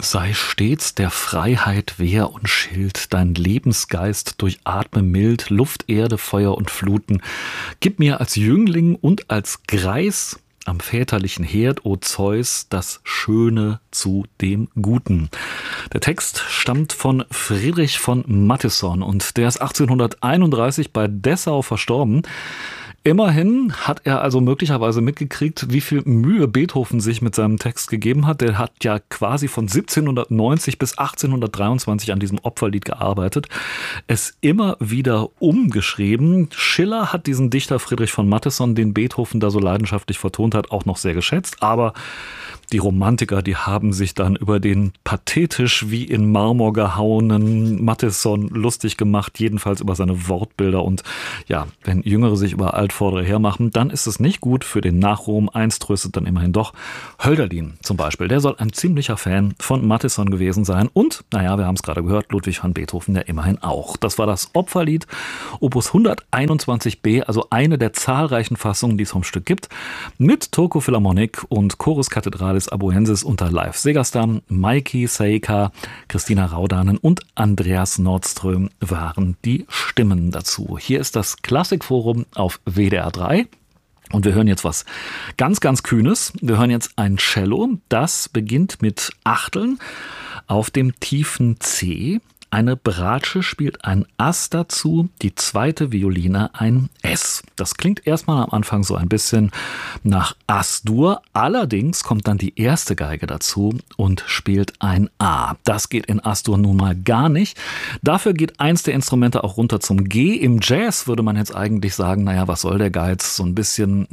Sei stets der Freiheit Wehr und Schild, dein Lebensgeist durchatme mild, Luft, Erde, Feuer und Fluten. Gib mir als Jüngling und als Greis am väterlichen Herd, o Zeus, das Schöne zu dem Guten. Der Text stammt von Friedrich von Mattisson und der ist 1831 bei Dessau verstorben. Immerhin hat er also möglicherweise mitgekriegt, wie viel Mühe Beethoven sich mit seinem Text gegeben hat. Der hat ja quasi von 1790 bis 1823 an diesem Opferlied gearbeitet, es immer wieder umgeschrieben. Schiller hat diesen Dichter Friedrich von Mattisson, den Beethoven da so leidenschaftlich vertont hat, auch noch sehr geschätzt, aber die Romantiker, die haben sich dann über den pathetisch wie in Marmor gehauenen Mattisson lustig gemacht, jedenfalls über seine Wortbilder. Und ja, wenn Jüngere sich über Altvordere hermachen, dann ist es nicht gut für den Nachruhm. Eins tröstet dann immerhin doch. Hölderlin zum Beispiel, der soll ein ziemlicher Fan von Mattisson gewesen sein. Und, naja, wir haben es gerade gehört, Ludwig van Beethoven ja immerhin auch. Das war das Opferlied, Opus 121b, also eine der zahlreichen Fassungen, die es vom Stück gibt, mit Turco Philharmonic und Chorus Cathedralis Abuensis unter Live Segerstam. Maiki Seika, Christina Raudanen und Andreas Nordström waren die Stimmen dazu. Hier ist das Klassikforum auf WDR 3. Und wir hören jetzt was ganz, ganz Kühnes. Wir hören jetzt ein Cello, das beginnt mit Achteln auf dem tiefen C. Eine Bratsche spielt ein Ass dazu, die zweite Violine ein S. Das klingt erstmal am Anfang so ein bisschen nach Ass-Dur. Allerdings kommt dann die erste Geige dazu und spielt ein A. Das geht in Ass-Dur nun mal gar nicht. Dafür geht eins der Instrumente auch runter zum G. Im Jazz würde man jetzt eigentlich sagen, naja, was soll der Geiz? So ein bisschen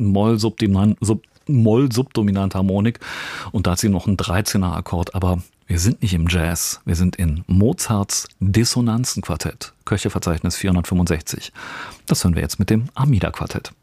Moll-subdominant Harmonik und dazu noch ein 13er Akkord, aber wir sind nicht im Jazz, wir sind in Mozarts Dissonanzenquartett, Köchelverzeichnis 465. Das hören wir jetzt mit dem Armida-Quartett.